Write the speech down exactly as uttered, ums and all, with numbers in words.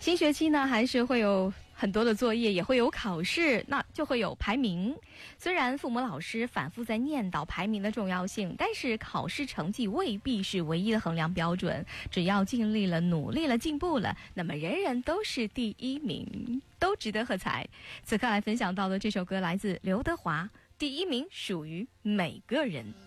新学期呢，还是会有很多的作业，也会有考试，那就会有排名。虽然父母老师反复在念叨排名的重要性，但是考试成绩未必是唯一的衡量标准。只要尽力了、努力了、进步了，那么人人都是第一名，都值得喝彩。此刻来分享到的这首歌来自刘德华，《第一名属于每个人》。